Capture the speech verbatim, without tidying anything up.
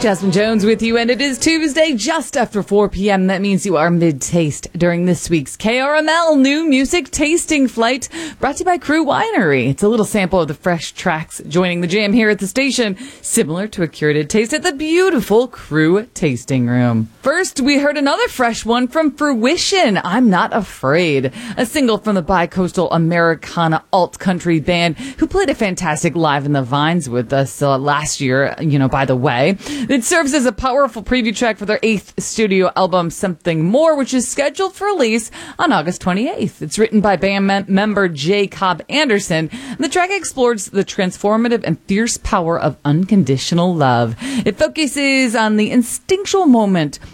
Jasmine Jones with you, and it is Tuesday just after four p.m. That means you are mid-taste during this week's K R M L New Music Tasting Flight, brought to you by Crew Winery. It's a little sample of the fresh tracks joining the jam here at the station, similar to a curated taste at the beautiful Crew Tasting Room. First, we heard another fresh one from Fruition, I'm Not Afraid, a single from the bi-coastal Americana alt-country band who played a fantastic Live in the Vines with us uh, last year, you know, by the way. It serves as a powerful preview track for their eighth studio album, Something More, which is scheduled for release on August twenty-eighth. It's written by band mem- member J. Cobb Anderson, and the track explores the transformative and fierce power of unconditional love. It focuses on the instinctual moment